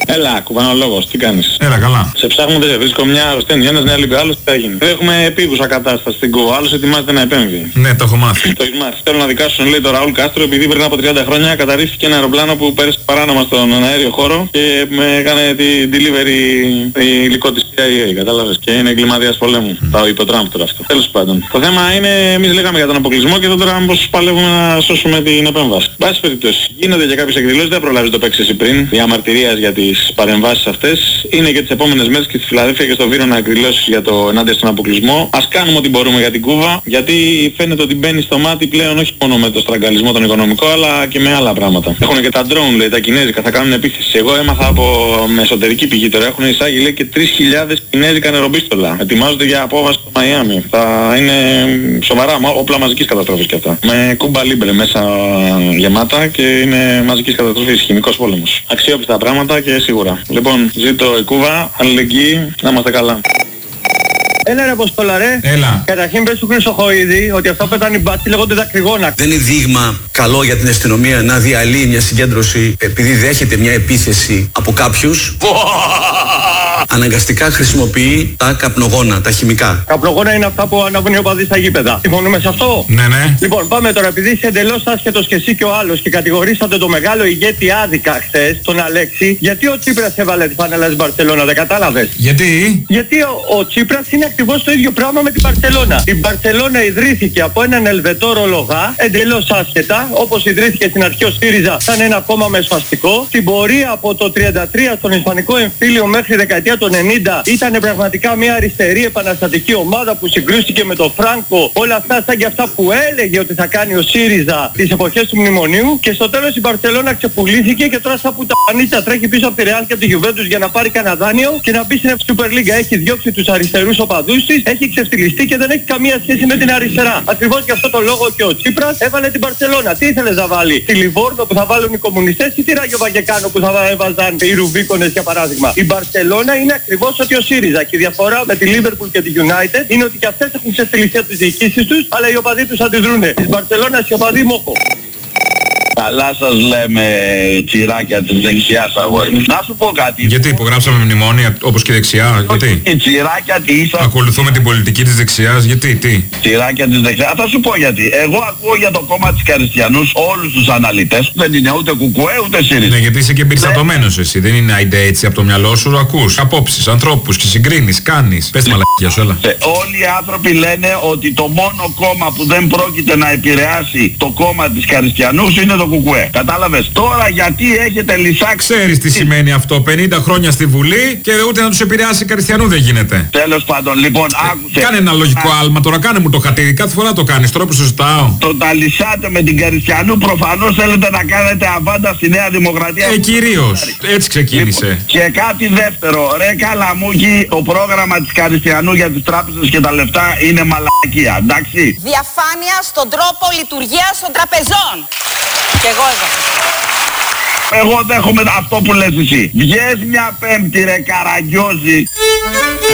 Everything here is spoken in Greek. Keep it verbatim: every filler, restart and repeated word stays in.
Έλα, κουβανολόγος, τι κάνεις? Έλα, καλά. Σε ψάχνω, δεν σε βρίσκω, μια αρρωσταίνει, ένας νέα λίγο, άλλος τι θα γίνει. Έχουμε επίγουσα κατάσταση στην Κούβα, άλλος ετοιμάζεται να επέμβει. Ναι, το έχω μάθει. Το έχεις μάθει. Θέλω να δικάσουν, λέει, το Ραούλ Κάστρο, επειδή πριν από τριάντα χρόνια καταρρίφθηκε ένα αεροπλάνο που πέρασε παράνομα στον αέριο χώρο και με έκανε την delivery υλικό της σι άι έι, κατάλαβες, και είναι εγκληματίας πολέμου. Mm. Το είπε ο Τραμπ τώρα αυτό. Τέλος πάντων. Το θέμα είναι, εμείς λέγαμε για τον αποκλεισμό και εδώ τώρα πώς παλεύουμε να σώσουμε την επέμβαση. Βάση περιπτώσει, γίνονται και κάποιες εκδηλώσεις, δεν προλάβεις το παίξεις εσύ πριν, διαμαρτυρίας για τις παρεμβάσεις αυτές. Είναι και τις επόμενες μέρες και στη Φιλαδέλφια και στο Βύρωνα εκδηλώσεις για το ενάντια στον αποκλεισμό. Ας κάνουμε ό,τι μπορούμε για την Κούβα, γιατί φαίνεται ότι μπαίνει στο μάτι πλέον όχι μόνο με το στραγγαλισμό τον οικονομικό, αλλά και με άλλα πράγματα. Έχουν και τα drone, λέει, τα κινέζικα, θα κάνουν επίθεση. Εγώ έμαθα από με εσωτερική πηγή τώρα, έχουν εισάγει, λέει, και τρεις χιλιάδες κινέζικα νεροπίστολα. Ετοιμάζονται για απόβαση στο Μαϊάμι. Θα είναι σοβαρά όπλα μαζικής καταστροφής και αυτά. Με κούμπα λίμπρε μέσα γεμάτα και είναι μαζικής καταστροφής, χημικός πόλεμος. Αξιόπιστα πράγματα και σίγουρα. Λοιπόν, ζήτω η Κούβα, αλληλεγγύη, να είμαστε καλά. Έλα ρε Αποστόλα ρε. Έλα. Καταρχήν πες του Χρυσοχοΐδη ότι αυτά που ήταν οι μπάτσοι λέγονται δακρυγόνα. Δεν είναι δείγμα καλό για την αστυνομία να διαλύει μια συγκέντρωση επειδή δέχεται μια επίθεση από κάποιους. Αναγκαστικά χρησιμοποιεί τα καπνογόνα, τα χημικά. Καπνογόνα είναι αυτά που ανάβουν οι οπαδοί στα γήπεδα. Συμφωνούμε σε αυτό? Ναι, ναι. Λοιπόν, πάμε τώρα. Επειδή είσαι εντελώς άσχετος και εσύ και ο άλλος και κατηγορήσατε το μεγάλο ηγέτη άδικα χθες, τον Αλέξη, γιατί ο Τσίπρας έβαλε τη φανέλα της Μπαρσελόνα, δεν κατάλαβες? Γιατί? Γιατί ο, ο Τσίπρας είναι ακριβώς το ίδιο πράγμα με την Μπαρσελόνα. Η Μπαρσελόνα ιδρύθηκε από έναν Ελβετόρο λογά, εντελώς άσχετα, όπως ιδρύθηκε στην αρχή ο ΣΥΡΙΖΑ, σαν ένα κόμμα με σφαστικό. Στην πορεία από το τριάντα τρία στον Ισπανικό εμφύλιο μέχρι δεκαετία των ενενήντα ήταν πραγματικά μια αριστερή επαναστατική ομάδα που συγκρούστηκε με τον Φράνκο. Όλα αυτά σαν και αυτά που έλεγε ότι θα κάνει ο ΣΥΡΙΖΑ τις εποχές του μνημονίου. Και στο τέλος η Μπαρσελόνα ξεπουλήθηκε και τώρα σαν που τα πανίτσα τρέχει πίσω από τη Ρεάλ και από τη Γιουβέντους για να πάρει κανένα δάνειο και να μπει στην Super League. Έχει διώξει τους αριστερούς οπαδούς της, έχει ξεφτυλιστεί και δεν έχει καμία σχέση με την αριστερά. Ακριβώς γι' αυτό το λόγο και ο Τσίπρας έβαλε την Μπαρσελόνα. Τι ήθελες να βάλει? Τη Λιβόρνο που θα βάλουν οι κομμουνιστές ή τη Ράγιο Βαγεκάνο που θα έβαζαν οι Ρουβίκονες για παράδειγμα? Η Μπαρσελόνα είναι ακριβώς ότι ο ΣΥΡΙΖΑ, και η διαφορά με τη Liverpool και τη United είναι ότι και αυτές έχουν ξεφτυλιστεί από τις διοικήσεις τους, αλλά οι οπαδοί τους αντιδρούνε. Της Μπαρσελόνας οι οπαδοί μόχο. Καλά σας λέμε, τσιράκια της δεξιάς αγόρι. Να σου πω κάτι. Γιατί υπογράψαμε μνημόνια όπως και δεξιά? Γιατί? Η τσιράκια τι ίσα... Ακολουθούμε την πολιτική της δεξιάς. Γιατί? Τι? Τσιράκια της δεξιάς. Θα σου πω γιατί. Εγώ ακούω για το κόμμα της Καριστιανούς όλους τους αναλυτές. Δεν είναι ούτε κουκουέ ούτε ΣΥΡΙΖΑ. Ναι, γιατί είσαι και εμπεριστατωμένος εσύ. Δεν είναι άιντε έτσι από το μυαλό σου. Ακούς απόψεις, ανθρώπους και συγκρίνεις, κάνεις. Πες τη μαλακία σου, έλα. Όλοι οι άνθρωποι λένε ότι το μόνο κόμμα που δεν πρόκειται να επηρεάσει το κόμμα της Καριστιανούς είναι το κουκουέ. Κατάλαβες? Τώρα γιατί έχετε λυσάξει... Ξέρεις τι σημαίνει αυτό? πενήντα χρόνια στη Βουλή και ούτε να τους επηρεάσει Καριστιανού δεν γίνεται. Τέλος πάντων, λοιπόν, άκουσε. Κάνε ένα λογικό άλμα τώρα, κάνε μου το χατήρι. Κάθε φορά το κάνεις, τώρα που σου ζητάω. Το τα λυσάτε με την Καριστιανού, προφανώς θέλετε να κάνετε αβάντα στη Νέα Δημοκρατία. Ε, κυρίως. Έτσι ξεκίνησε. Λοιπόν, και κάτι δεύτερο, ρε καλαμούκι, το πρόγραμμα της Καριστιανού για τις τράπεζες και τα λεφτά είναι μαλακία, εντάξει? Διαφάνεια στον τρόπο λειτουργίας των τραπεζών. Και εγώ εδώ. Εγώ δέχομαι αυτό που λες εσύ. Βγες μια πέμπτη ρε καραγκιόζη.